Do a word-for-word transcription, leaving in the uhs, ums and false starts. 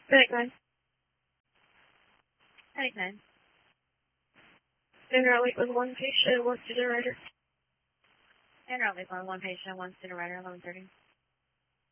Panic nine. Panic nine. En route with one patient, one student rider. En route with one patient, one student rider, eleven thirty.